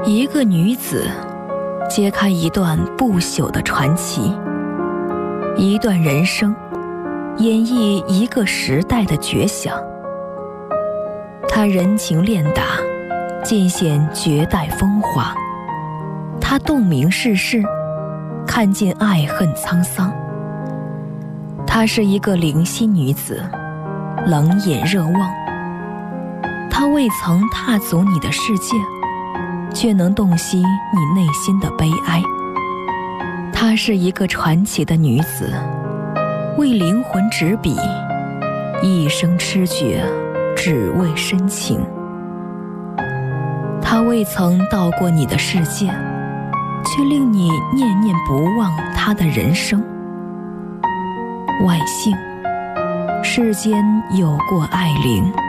一个女子揭开一段不朽的传奇，一段人生演绎一个时代的绝响。她人情练达，尽显绝代风华。她洞明世事，看尽爱恨沧桑。她是一个灵犀女子，冷眼热望。她未曾踏足你的世界，却能洞悉你内心的悲哀。她是一个传奇的女子，为灵魂执笔，一生痴绝，只为深情。她未曾到过你的世界，却令你念念不忘她的人生。万幸，世间有过爱灵。